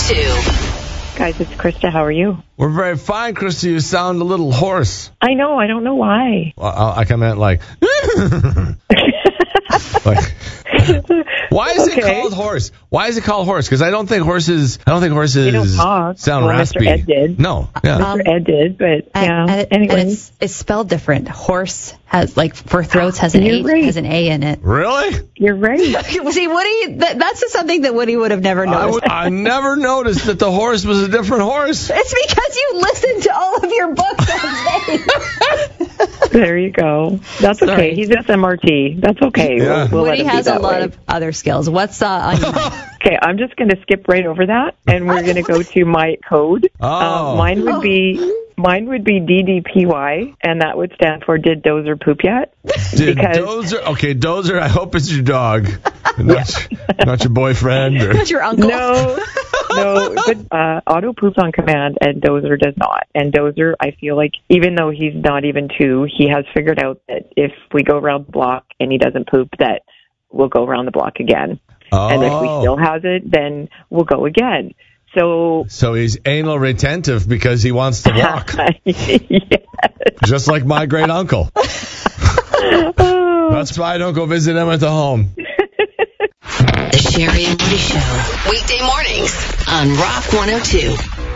102. Guys, it's Krista. How are you? We're very fine, Krista. You sound a little hoarse. I know. I don't know why. I come in like... like... Why is it called horse? Why is it called horse? Because I don't think horses They don't talk. sound raspy. Mr. Ed did. No. Yeah. Mr. Ed did, but yeah. And it's spelled different. Horse has, like, for throats has an A in it. Really? You're right. See, Woody, that's just something that Woody would have never noticed. I never noticed that the horse was a different horse. It's because you listened to all of your books all day. There you go. That's Sorry. okay. He's SMRT. That's okay. Yeah. We'll let Woody him be has a that lot way. of other skills. What's on your mind? Okay, I'm just going to skip right over that, and we're going to go to my code. Oh. Mine would be DDPY, and that would stand for Did Dozer Poop Yet? Dozer, I hope it's your dog. Not your boyfriend. Or... Not your uncle. No, but Otto poops on command, and Dozer does not. And Dozer, I feel like, even though he's not even 2, he has figured out that if we go around the block and he doesn't poop, that we'll go around the block again. Oh. And if we still has it, then we'll go again. So he's anal retentive because he wants to walk. Yes. Just like my great uncle. That's why I don't go visit him at the home. The Sherry and Woody Show. Weekday mornings on Rock 102.